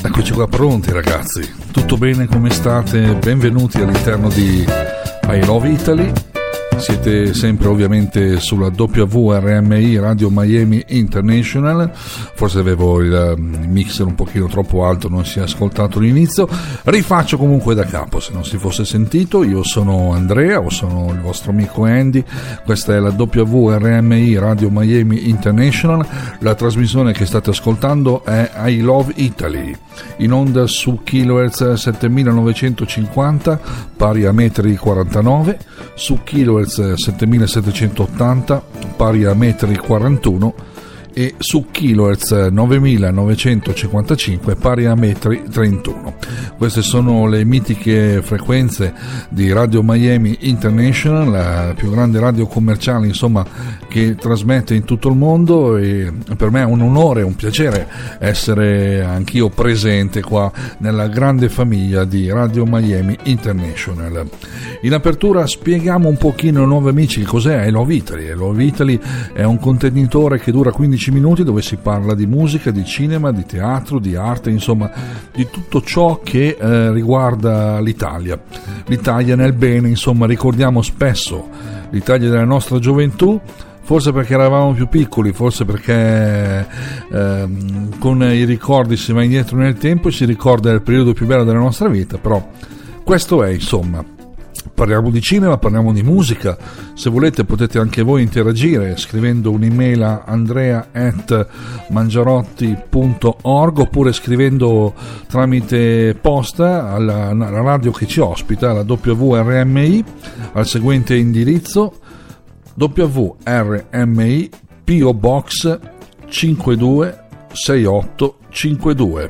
Eccoci qua pronti ragazzi, tutto bene, come state? Benvenuti all'interno di I Love Italy. Siete sempre ovviamente sulla WRMI Radio Miami International. Forse avevo il mixer un pochino troppo alto, non si è ascoltato l'inizio. Rifaccio comunque da capo, se non si fosse sentito. Io sono Andrea, o sono il vostro amico Andy. Questa è la WRMI Radio Miami International. La trasmissione che state ascoltando è I Love Italy, in onda su kHz 7950 pari a metri 49, su kHz 7780 pari a metri 41 e su kHz 9955 pari a metri 31. Queste sono le mitiche frequenze di Radio Miami International, la più grande radio commerciale insomma che trasmette in tutto il mondo, e per me è un onore, un piacere essere anch'io presente qua nella grande famiglia di Radio Miami International. In apertura spieghiamo un pochino ai nuovi amici che cos'è I Love Italy. I Love Italy è un contenitore che dura 15 minuti dove si parla di musica, di cinema, di teatro, di arte, insomma di tutto ciò che riguarda l'Italia nel bene, insomma. Ricordiamo spesso l'Italia della nostra gioventù, forse perché eravamo più piccoli, forse perché con i ricordi si va indietro nel tempo e si ricorda il periodo più bello della nostra vita, però questo è, insomma. Parliamo di cinema, parliamo di musica. Se volete potete anche voi interagire scrivendo un'email a andrea@mangiarotti.org oppure scrivendo tramite posta alla radio che ci ospita, la WRMI, al seguente indirizzo: WRMI PO Box 526852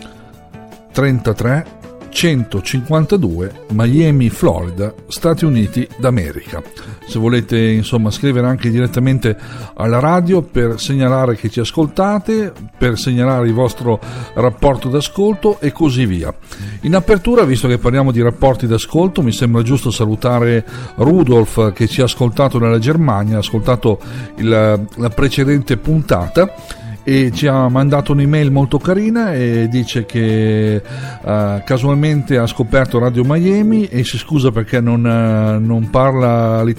33 152 Miami, Florida, Stati Uniti d'America. Se volete insomma scrivere anche direttamente alla radio per segnalare che ci ascoltate, per segnalare il vostro rapporto d'ascolto e così via. In apertura, visto che parliamo di rapporti d'ascolto, mi sembra giusto salutare Rudolf che ci ha ascoltato nella Germania, ha ascoltato la precedente puntata e ci ha mandato un'email molto carina e dice che casualmente ha scoperto Radio Miami e si scusa perché non parla